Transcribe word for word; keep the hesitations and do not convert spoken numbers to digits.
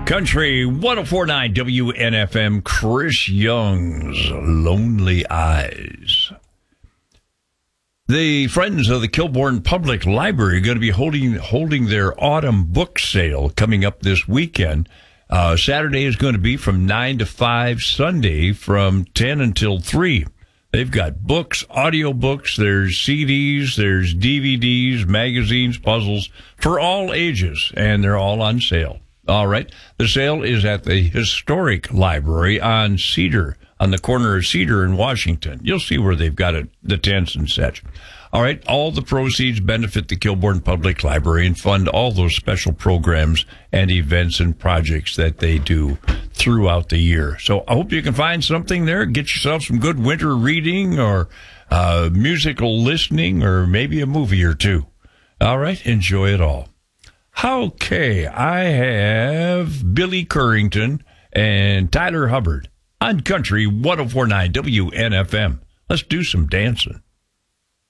Country one oh four point nine W N F M, Chris Young's Lonely Eyes. The Friends of the Kilbourne Public Library are going to be holding holding their autumn book sale coming up this weekend. Uh, Saturday is going to be from nine to five, Sunday from ten until three. They've got books, audio books, there's C Ds, there's D V Ds, magazines, puzzles for all ages, and they're all on sale. All right. The sale is at the Historic Library on Cedar, on the corner of Cedar and Washington. You'll see where they've got it, the tents and such. All right. All the proceeds benefit the Kilbourne Public Library and fund all those special programs and events and projects that they do throughout the year. So I hope you can find something there. Get yourself some good winter reading or uh, musical listening or maybe a movie or two. All right. Enjoy it all. Okay, I have Billy Currington and Tyler Hubbard on Country one oh four point nine W N F M. Let's do some dancing.